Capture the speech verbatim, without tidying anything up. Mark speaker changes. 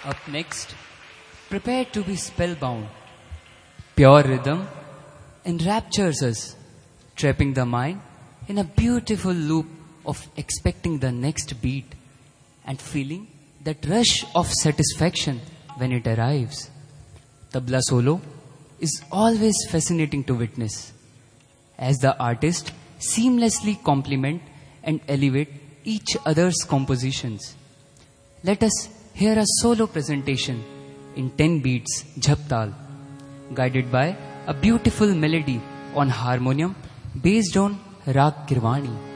Speaker 1: Up next, prepare to be spellbound. Pure rhythm enraptures us, trapping the mind in a beautiful loop of expecting the next beat and feeling that rush of satisfaction when it arrives. Tabla solo is always fascinating to witness, as the artists seamlessly complement and elevate each other's compositions. Let us hear a solo presentation in ten beats Jhaptal, guided by a beautiful melody on harmonium based on Rag Kirwani.